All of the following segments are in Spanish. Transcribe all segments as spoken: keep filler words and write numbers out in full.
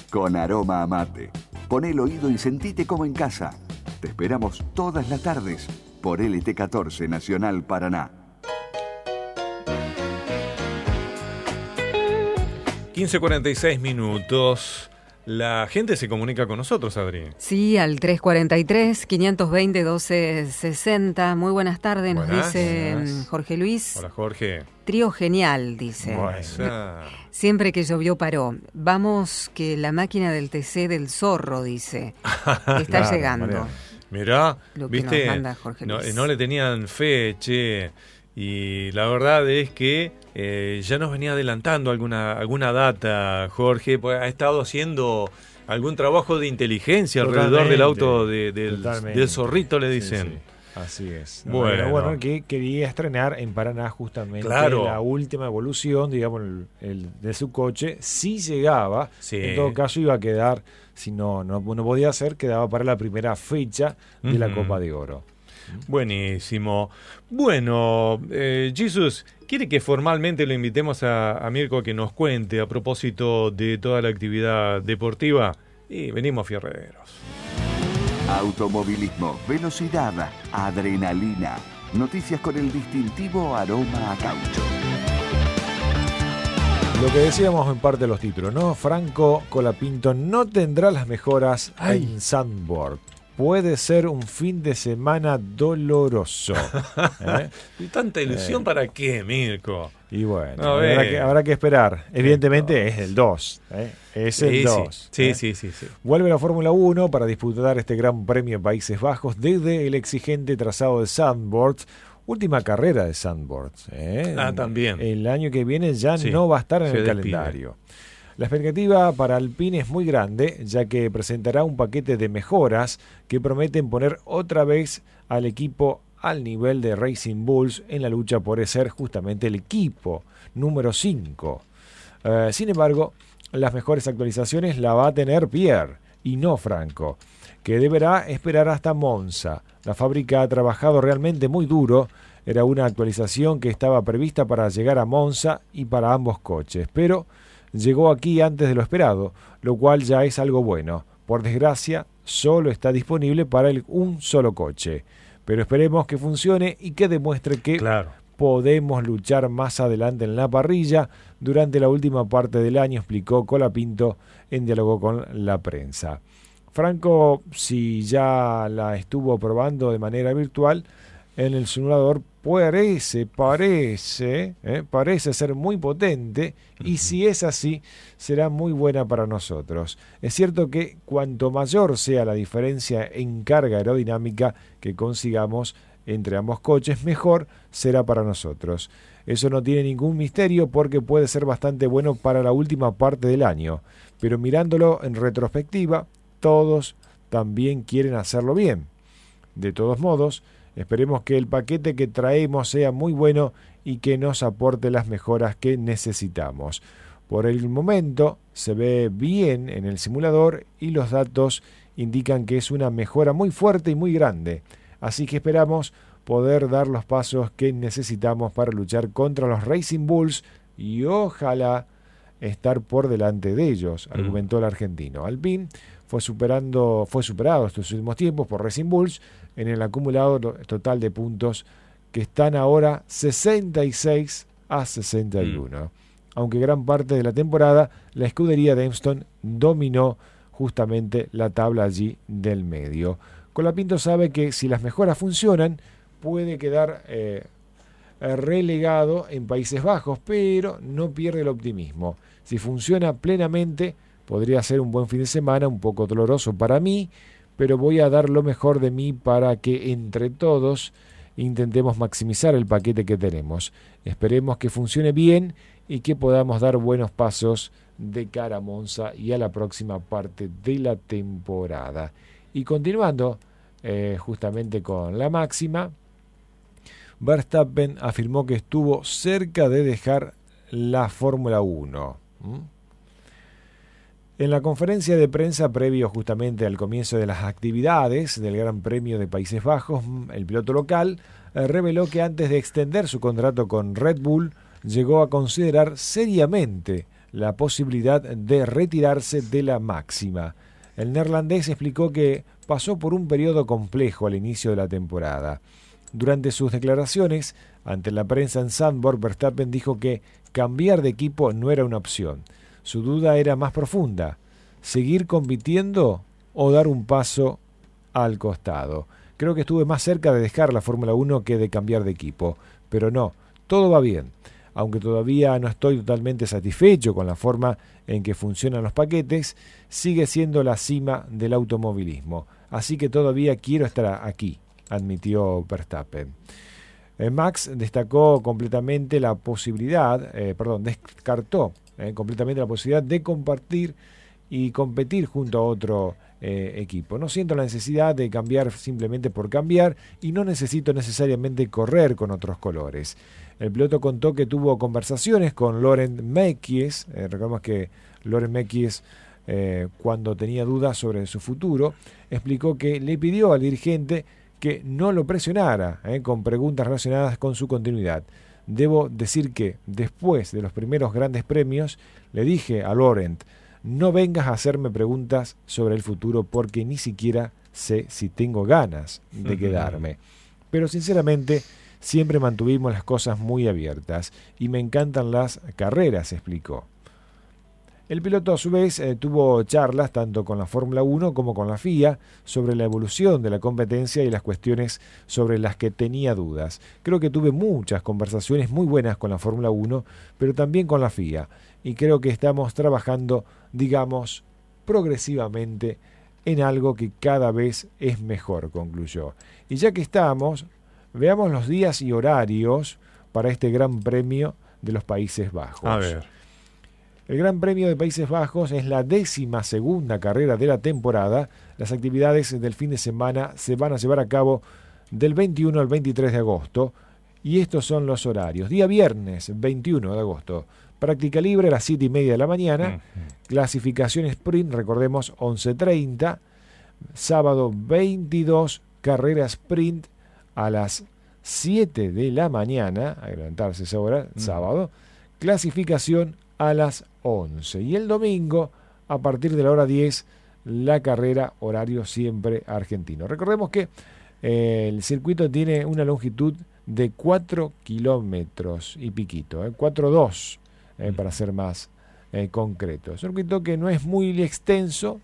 con aroma a mate. Pon el oído y sentite como en casa. Te esperamos todas las tardes por L T catorce Nacional Paraná. quince cuarenta y seis minutos. La gente se comunica con nosotros, Adri. Sí, al tres cuarenta y tres, quinientos veinte, doce sesenta. Muy buenas tardes, nos Buenas. dice Buenas. Jorge Luis. Hola, Jorge. Trío genial, dice. Buena. Siempre que llovió paró. Vamos que la máquina del T C del zorro, dice. Está Claro, llegando. María. Mirá, Lo que viste, nos manda Jorge no, Luis. no le tenían fe, che. Y la verdad es que eh, ya nos venía adelantando alguna alguna data, Jorge, pues ha estado haciendo algún trabajo de inteligencia Totalmente, alrededor del auto de, del, totalmente. del zorrito, le Sí, dicen. sí. Así es. Bueno. Bueno, bueno, que quería estrenar en Paraná justamente Claro. la última evolución, digamos, el, el de su coche. Si llegaba, Sí. en todo caso iba a quedar, si no, no, no podía ser, quedaba para la primera fecha de la Ujú. Copa de Oro. Buenísimo. Bueno, eh, Jesús, ¿quiere que formalmente lo invitemos a, a Mirko a que nos cuente a propósito de toda la actividad deportiva? Y venimos fierreros. Automovilismo, velocidad, adrenalina. Noticias con el distintivo aroma a caucho. Lo que decíamos en parte de los títulos, ¿no? Franco Colapinto no tendrá las mejoras Ay. en Zandvoort. Puede ser un fin de semana doloroso. ¿eh? ¿Y tanta ilusión Eh. para qué, Mirko? Y bueno, A habrá ver. que, habrá que esperar. Evidentemente es el dos. ¿eh? Es el Sí, dos. Sí, ¿eh? sí, sí, sí. Vuelve la Fórmula uno para disputar este Gran Premio en Países Bajos desde el exigente trazado de Zandvoort. Última carrera de Zandvoort. ¿eh? Ah, también. El año que viene ya Sí, no va a estar en se el despide. calendario. La expectativa para Alpine es muy grande, ya que presentará un paquete de mejoras que prometen poner otra vez al equipo al nivel de Racing Bulls en la lucha por ser justamente el equipo número cinco. Eh, sin embargo, las mejores actualizaciones la va a tener Pierre y no Franco, que deberá esperar hasta Monza. La fábrica ha trabajado realmente muy duro. Era una actualización que estaba prevista para llegar a Monza y para ambos coches, pero llegó aquí antes de lo esperado, lo cual ya es algo bueno. Por desgracia, solo está disponible para el, un solo coche. Pero esperemos que funcione y que demuestre que Claro. podemos luchar más adelante en la parrilla durante la última parte del año, explicó Colapinto en diálogo con la prensa. Franco, si ya la estuvo probando de manera virtual en el simulador, parece, parece, ¿eh? parece ser muy potente, y si es así, será muy buena para nosotros. Es cierto que cuanto mayor sea la diferencia en carga aerodinámica que consigamos entre ambos coches, mejor será para nosotros. Eso no tiene ningún misterio porque puede ser bastante bueno para la última parte del año, pero mirándolo en retrospectiva, todos también quieren hacerlo bien. De todos modos, esperemos que el paquete que traemos sea muy bueno y que nos aporte las mejoras que necesitamos. Por el momento se ve bien en el simulador y los datos indican que es una mejora muy fuerte y muy grande. Así que esperamos poder dar los pasos que necesitamos para luchar contra los Racing Bulls y ojalá estar por delante de ellos, Mm. argumentó el argentino. Alpine fue superando, fue superado estos últimos tiempos por Racing Bulls en el acumulado total de puntos que están ahora sesenta y seis a sesenta y uno. Mm. Aunque gran parte de la temporada la escudería de Dempston dominó justamente la tabla allí del medio. Colapinto sabe que si las mejoras funcionan puede quedar eh, relegado en Países Bajos, pero no pierde el optimismo. Si funciona plenamente, podría ser un buen fin de semana, un poco doloroso para mí, pero voy a dar lo mejor de mí para que entre todos intentemos maximizar el paquete que tenemos. Esperemos que funcione bien y que podamos dar buenos pasos de cara a Monza y a la próxima parte de la temporada. Y continuando eh, justamente con la máxima, Verstappen afirmó que estuvo cerca de dejar la Fórmula uno. ¿Mm? En la conferencia de prensa previo justamente al comienzo de las actividades del Gran Premio de Países Bajos, el piloto local eh, reveló que antes de extender su contrato con Red Bull, llegó a considerar seriamente la posibilidad de retirarse de la máxima. El neerlandés explicó que pasó por un periodo complejo al inicio de la temporada. Durante sus declaraciones ante la prensa en Zandvoort, Verstappen dijo que cambiar de equipo no era una opción. Su duda era más profunda: ¿seguir compitiendo o dar un paso al costado? Creo que estuve más cerca de dejar la Fórmula uno que de cambiar de equipo, pero no, todo va bien. Aunque todavía no estoy totalmente satisfecho con la forma en que funcionan los paquetes, sigue siendo la cima del automovilismo. Así que todavía quiero estar aquí, admitió Verstappen. Eh, Max destacó completamente la posibilidad, eh, perdón, descartó eh, completamente la posibilidad de compartir y competir junto a otro eh, equipo. No siento la necesidad de cambiar simplemente por cambiar y no necesito necesariamente correr con otros colores. El piloto contó que tuvo conversaciones con Laurent Mekies, eh, recordemos que Laurent Mekies, eh, cuando tenía dudas sobre su futuro, explicó que le pidió al dirigente que no lo presionara eh, con preguntas relacionadas con su continuidad. Debo decir que después de los primeros grandes premios le dije a Laurent: no vengas a hacerme preguntas sobre el futuro porque ni siquiera sé si tengo ganas de quedarme. Pero sinceramente siempre mantuvimos las cosas muy abiertas y me encantan las carreras, explicó. El piloto a su vez eh, tuvo charlas tanto con la Fórmula uno como con la F I A sobre la evolución de la competencia y las cuestiones sobre las que tenía dudas. Creo que tuve muchas conversaciones muy buenas con la Fórmula uno, pero también con la F I A, y creo que estamos trabajando, digamos, progresivamente en algo que cada vez es mejor, concluyó. Y ya que estamos, veamos los días y horarios para este Gran Premio de los Países Bajos. A ver. El Gran Premio de Países Bajos es la décima segunda carrera de la temporada. Las actividades del fin de semana se van a llevar a cabo del veintiuno al veintitrés de agosto. Y estos son los horarios. Día viernes, veintiuno de agosto. Práctica libre a las siete y media de la mañana. Uh-huh. Clasificación sprint, recordemos, once treinta. Sábado veintidós, carrera sprint a las siete de la mañana. Hay que levantarse esa hora, uh-huh. Sábado. Clasificación a las once. Y el domingo, a partir de la hora diez, la carrera, horario siempre argentino. Recordemos que eh, el circuito tiene una longitud de cuatro kilómetros y piquito, eh, cuatro coma dos eh, para ser más eh, concreto. Es un circuito que no es muy extenso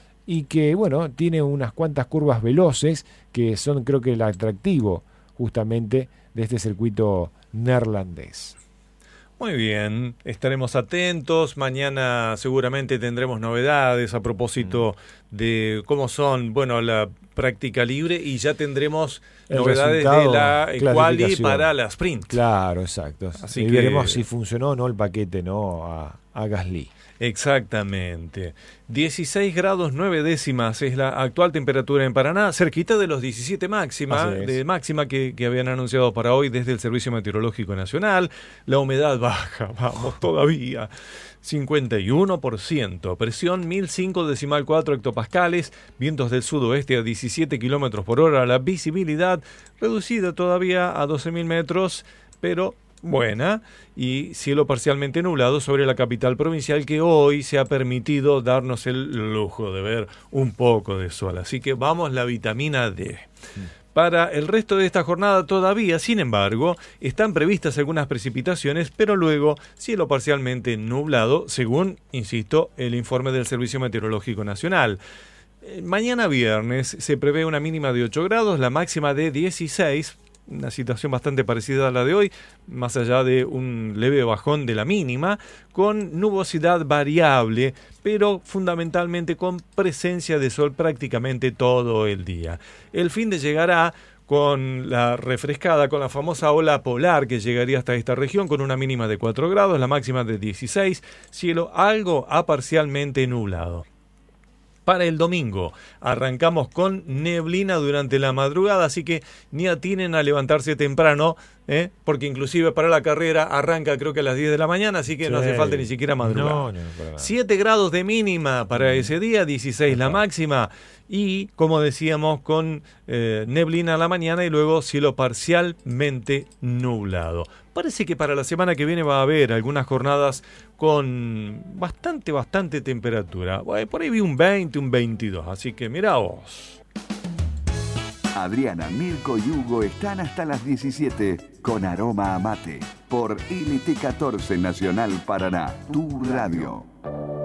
y que, bueno, tiene unas cuantas curvas veloces que son, creo que, el atractivo justamente de este circuito neerlandés. Muy bien, estaremos atentos. Mañana seguramente tendremos novedades a propósito mm. de cómo son, bueno, la práctica libre, y ya tendremos el novedades de la quali para la sprint. Claro, exacto. Así y que veremos si funcionó o no el paquete, ¿no? A, a Gasly. Exactamente. dieciséis grados nueve décimas es la actual temperatura en Paraná, cerquita de los diecisiete máxima, de máxima que, que habían anunciado para hoy desde el Servicio Meteorológico Nacional. La humedad baja, vamos, todavía. cincuenta y uno por ciento, presión mil cinco decimal cuatro hectopascales, vientos del sudoeste a diecisiete kilómetros por hora, la visibilidad reducida todavía a doce mil metros, pero buena, y cielo parcialmente nublado sobre la capital provincial, que hoy se ha permitido darnos el lujo de ver un poco de sol. Así que vamos, la vitamina D. Para el resto de esta jornada todavía, sin embargo, están previstas algunas precipitaciones, pero luego cielo parcialmente nublado, según, insisto, el informe del Servicio Meteorológico Nacional. Mañana viernes se prevé una mínima de ocho grados, la máxima de dieciséis, una situación bastante parecida a la de hoy, más allá de un leve bajón de la mínima, con nubosidad variable, pero fundamentalmente con presencia de sol prácticamente todo el día. El fin de llegará con la refrescada, con la famosa ola polar que llegaría hasta esta región, con una mínima de cuatro grados, la máxima de dieciséis, cielo algo a parcialmente nublado. Para el domingo arrancamos con neblina durante la madrugada, así que ni atinen a levantarse temprano, ¿eh? Porque inclusive para la carrera arranca creo que a las diez de la mañana, así que sí, no hace falta ni siquiera madrugar. No, no, no, siete grados de mínima para mm. ese día, dieciséis la máxima, y como decíamos con eh, neblina a la mañana y luego cielo parcialmente nublado. Parece que para la semana que viene va a haber algunas jornadas con bastante, bastante temperatura. Por ahí vi un veinte, un veintidós, así que mirá vos. Adriana, Mirko y Hugo están hasta las diecisiete con Aroma a Mate por L T catorce Nacional Paraná, tu radio.